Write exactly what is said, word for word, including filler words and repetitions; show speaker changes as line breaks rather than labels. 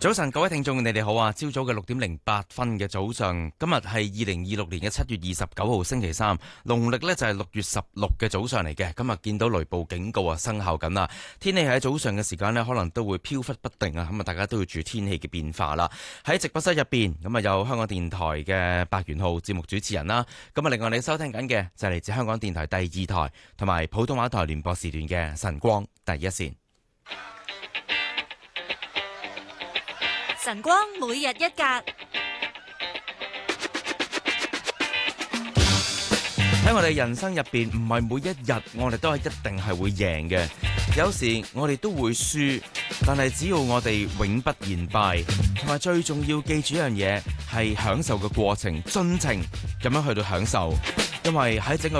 早晨，各位聽眾，你哋好啊！朝早嘅六點零八分嘅早上，今日係二零二六年嘅七月二十九號星期三，農曆呢就係六月十六嘅早上嚟嘅。今日見到雷暴警告啊生效緊啦，天氣喺早上嘅時間呢可能都會飄忽不定啊，咁啊大家都要注意天氣嘅變化啦。喺直播室入邊，咁啊有香港電台嘅百元號節目主持人啦，咁啊另外你收聽緊嘅就係嚟自香港電台第二台同埋普通話台聯播時段嘅晨光第一線。
晨光每日一格，
喺我哋人生入邊，唔係每一日我哋都係一定係會贏嘅，有時我哋都會輸，但係只要我哋永不言敗，同埋最重要記住一樣嘢係享受嘅過程，盡情咁樣去到享受，因為喺整個